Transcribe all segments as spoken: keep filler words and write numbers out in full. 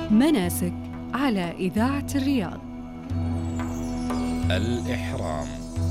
مناسك على إذاعة الرياض. الإحرام.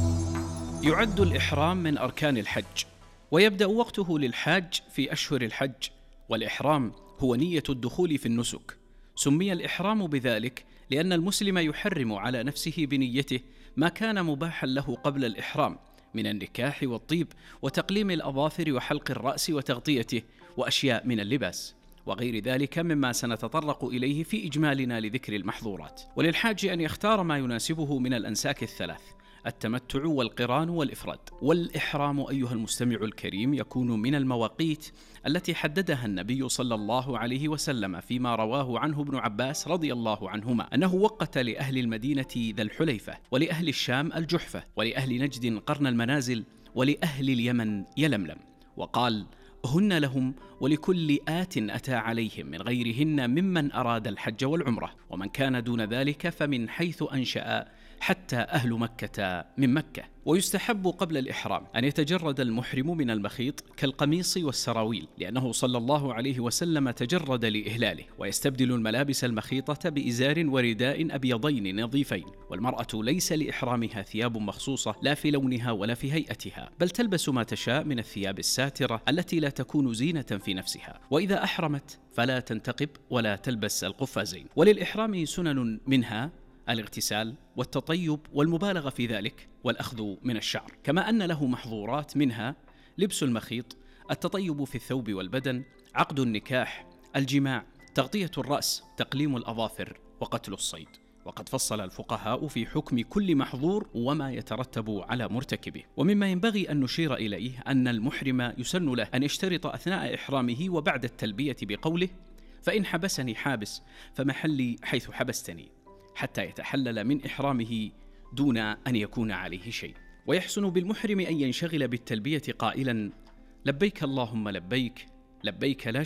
يعد الإحرام من أركان الحج، ويبدأ وقته للحاج في أشهر الحج، والإحرام هو نية الدخول في النسك. سمي الإحرام بذلك لأن المسلم يحرم على نفسه بنيته ما كان مباحا له قبل الإحرام من النكاح والطيب وتقليم الأظافر وحلق الرأس وتغطيته وأشياء من اللباس وغير ذلك مما سنتطرق إليه في إجمالنا لذكر المحظورات. وللحاج أن يختار ما يناسبه من الأنساك الثلاث: التمتع والقران والإفراد. والإحرام أيها المستمع الكريم يكون من المواقيت التي حددها النبي صلى الله عليه وسلم فيما رواه عنه ابن عباس رضي الله عنهما أنه وقت لأهل المدينة ذا الحليفة، ولأهل الشام الجحفة، ولأهل نجد قرن المنازل، ولأهل اليمن يلملم، وقال: هن لهم ولكل آت أتى عليهم من غيرهن ممن أراد الحج والعمرة، ومن كان دون ذلك فمن حيث أنشأ حتى أهل مكة من مكة. ويستحب قبل الإحرام أن يتجرد المحرم من المخيط كالقميص والسراويل، لأنه صلى الله عليه وسلم تجرد لإهلاله، ويستبدل الملابس المخيطة بإزار ورداء أبيضين نظيفين. والمرأة ليس لإحرامها ثياب مخصوصة لا في لونها ولا في هيئتها، بل تلبس ما تشاء من الثياب الساترة التي لا تكون زينة في نفسها، وإذا أحرمت فلا تنتقب ولا تلبس القفازين. وللإحرام سنن، منها الاغتسال والتطيب والمبالغة في ذلك والأخذ من الشعر، كما أن له محظورات، منها لبس المخيط، التطيب في الثوب والبدن، عقد النكاح، الجماع، تغطية الرأس، تقليم الأظافر، وقتل الصيد. وقد فصل الفقهاء في حكم كل محظور وما يترتب على مرتكبه. ومما ينبغي أن نشير إليه أن المحرم يسن له أن يشترط أثناء إحرامه وبعد التلبية بقوله: فإن حبسني حابس فمحلي حيث حبستني، حتى يتحلل من إحرامه دون أن يكون عليه شيء. ويحسن بالمحرم أن ينشغل بالتلبية قائلا: لبيك اللهم لبيك، لبيك لا